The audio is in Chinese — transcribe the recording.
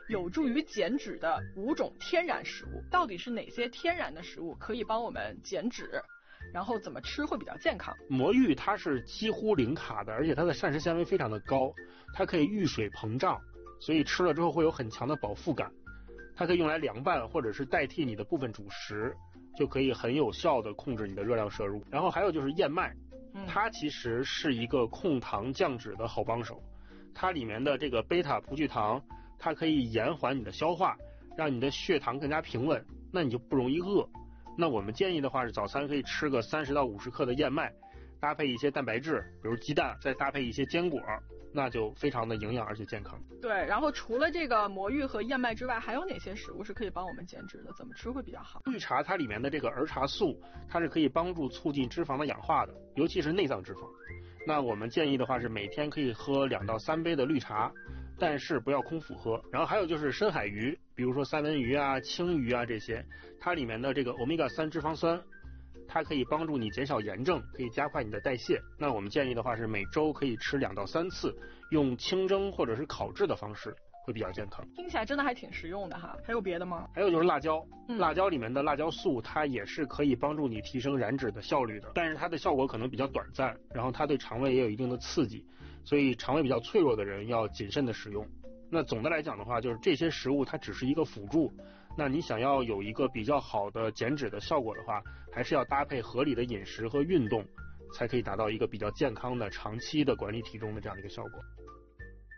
有助于减脂的5种天然食物。到底是哪些天然的食物可以帮我们减脂？然后怎么吃会比较健康？ 魔芋它是几乎零卡的，而且它的膳食纤维非常的高，它可以遇水膨胀，所以吃了之后会有很强的饱腹感。它可以用来凉拌或者是代替你的部分主食，就可以很有效的控制你的热量摄入。然后还有就是燕麦，它其实是一个控糖降脂的好帮手，它里面的这个贝塔葡聚糖，它可以延缓你的消化，让你的血糖更加平稳，那你就不容易饿。那我们建议的话是早餐可以吃个30到50克的燕麦，搭配一些蛋白质，比如鸡蛋，再搭配一些坚果，那就非常的营养而且健康。 对，然后除了这个魔芋和燕麦之外，还有哪些食物是可以帮我们减脂的？怎么吃会比较好？ 绿茶它里面的这个儿茶素，它是可以帮助促进脂肪的氧化的，尤其是内脏脂肪。那我们建议的话是每天可以喝2到3杯的绿茶，但是不要空腹喝。然后还有就是深海鱼，比如说三文鱼啊、青鱼啊这些，它里面的这个欧米伽3脂肪酸，它可以帮助你减少炎症，可以加快你的代谢。那我们建议的话是每周可以吃2到3次，用清蒸或者是烤制的方式，会比较健康。 听起来真的还挺实用的哈。还有别的吗？ 还有就是辣椒，辣椒里面的辣椒素，它也是可以帮助你提升燃脂的效率的，但是它的效果可能比较短暂，然后它对肠胃也有一定的刺激，所以肠胃比较脆弱的人要谨慎的使用。那总的来讲的话，就是这些食物它只是一个辅助，那你想要有一个比较好的减脂的效果的话，还是要搭配合理的饮食和运动，才可以达到一个比较健康的长期的管理体重的这样的一个效果。